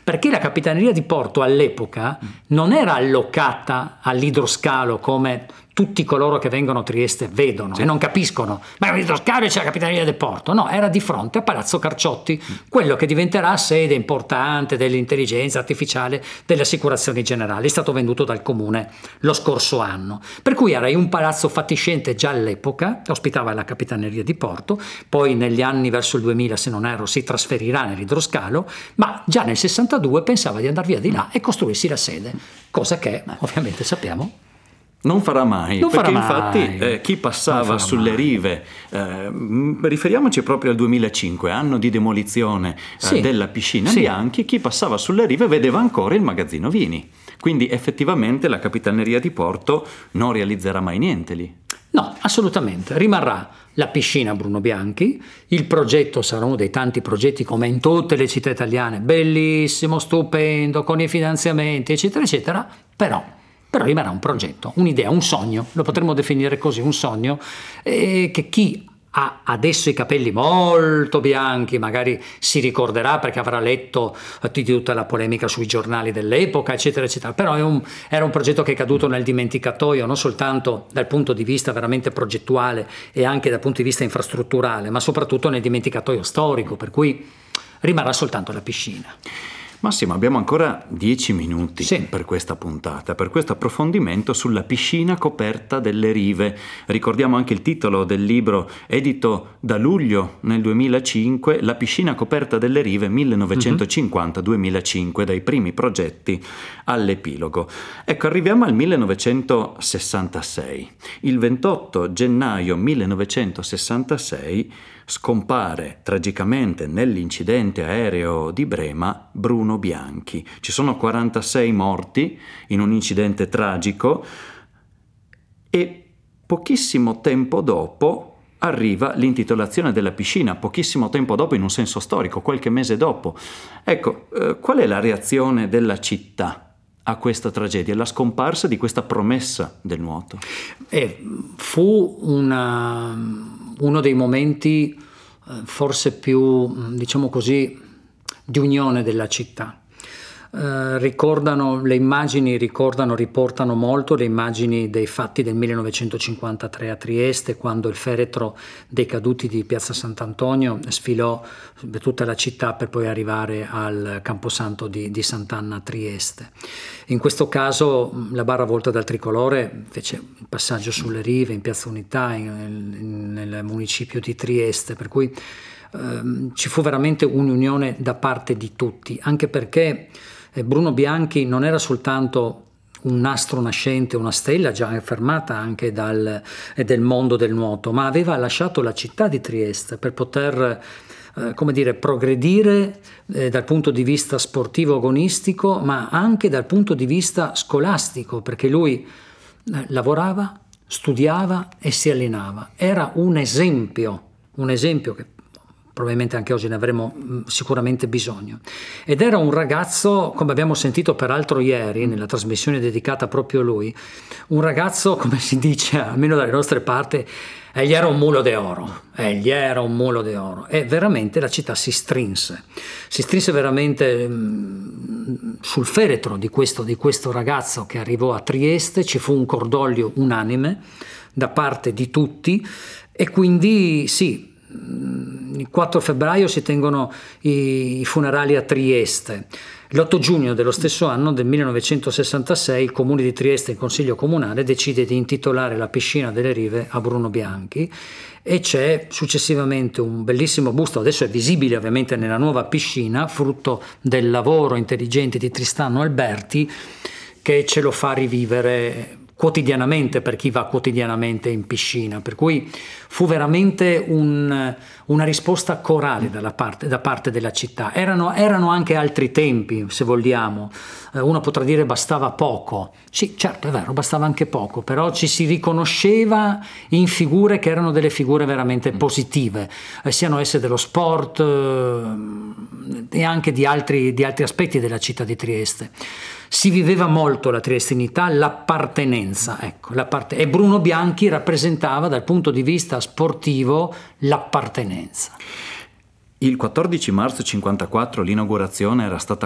perché la Capitaneria di Porto all'epoca non era allocata all'idroscalo come tutti coloro che vengono a Trieste vedono e non capiscono. Ma l'idroscalo c'è la Capitaneria di Porto. No, era di fronte a Palazzo Carciotti, quello che diventerà sede importante dell'intelligenza artificiale, delle assicurazioni generali. È stato venduto dal comune lo scorso anno. Per cui era un palazzo fatiscente già all'epoca, ospitava la Capitaneria di Porto, poi negli anni verso il 2000, se non erro, si trasferirà nell'idroscalo, ma già nel 62 pensava di andare via di là e costruirsi la sede, cosa che ovviamente sappiamo non farà mai, non perché farà mai. Infatti chi passava sulle rive, riferiamoci proprio al 2005, anno di demolizione della piscina Bianchi, chi passava sulle rive vedeva ancora il magazzino vini, quindi effettivamente la Capitaneria di Porto non realizzerà mai niente lì. No, assolutamente, rimarrà la piscina Bruno Bianchi, il progetto sarà uno dei tanti progetti come in tutte le città italiane, bellissimo, stupendo, con i finanziamenti eccetera eccetera, però rimarrà un progetto, un'idea, un sogno, lo potremmo definire così, un sogno che chi ha adesso i capelli molto bianchi magari si ricorderà perché avrà letto di tutta la polemica sui giornali dell'epoca eccetera eccetera, però era un progetto che è caduto nel dimenticatoio non soltanto dal punto di vista veramente progettuale e anche dal punto di vista infrastrutturale, ma soprattutto nel dimenticatoio storico, per cui rimarrà soltanto la piscina. Massimo, abbiamo ancora 10 minuti per questa puntata, per questo approfondimento sulla piscina coperta delle rive. Ricordiamo anche il titolo del libro edito da luglio nel 2005, La piscina coperta delle rive 1950-2005, dai primi progetti all'epilogo. Ecco, arriviamo al 1966. Il 28 gennaio 1966 scompare tragicamente nell'incidente aereo di Brema Bruno Bianchi. Ci sono 46 morti in un incidente tragico e pochissimo tempo dopo arriva l'intitolazione della piscina, pochissimo tempo dopo in un senso storico, qualche mese dopo. Ecco, qual è la reazione della città a questa tragedia, la scomparsa di questa promessa del nuoto? Fu uno dei momenti forse più, diciamo così, di unione della città. Le immagini riportano molto le immagini dei fatti del 1953 a Trieste, quando il feretro dei caduti di Piazza Sant'Antonio sfilò per tutta la città per poi arrivare al Camposanto di Sant'Anna a Trieste. In questo caso la barra volta dal tricolore fece il passaggio sulle rive in Piazza Unità nel municipio di Trieste, per cui ci fu veramente un'unione da parte di tutti, anche perché Bruno Bianchi non era soltanto un astro nascente, una stella già affermata anche del mondo del nuoto, ma aveva lasciato la città di Trieste per poter progredire dal punto di vista sportivo agonistico, ma anche dal punto di vista scolastico, perché lui lavorava, studiava e si allenava. Era un esempio che probabilmente anche oggi ne avremo sicuramente bisogno. Ed era un ragazzo, come abbiamo sentito peraltro ieri nella trasmissione dedicata proprio a lui, un ragazzo, come si dice almeno dalle nostre parti, gli era un mulo d'oro, e veramente la città si strinse veramente sul feretro di questo ragazzo che arrivò a Trieste. Ci fu un cordoglio unanime da parte di tutti e quindi il 4 febbraio si tengono i funerali a Trieste. L'8 giugno dello stesso anno, del 1966, il Comune di Trieste, il Consiglio Comunale, decide di intitolare la piscina delle rive a Bruno Bianchi e c'è successivamente un bellissimo busto, adesso è visibile ovviamente nella nuova piscina, frutto del lavoro intelligente di Tristano Alberti, che ce lo fa rivivere quotidianamente per chi va quotidianamente in piscina, per cui fu veramente una risposta corale da parte della città. Erano anche altri tempi, se vogliamo. Uno potrà dire bastava poco. Sì, certo, è vero, bastava anche poco, però ci si riconosceva in figure che erano delle figure veramente positive, siano esse dello sport e anche di altri aspetti della città di Trieste. Si viveva molto la triestinità, l'appartenenza, e Bruno Bianchi rappresentava dal punto di vista sportivo l'appartenenza. Il 14 marzo 1954 l'inaugurazione era stata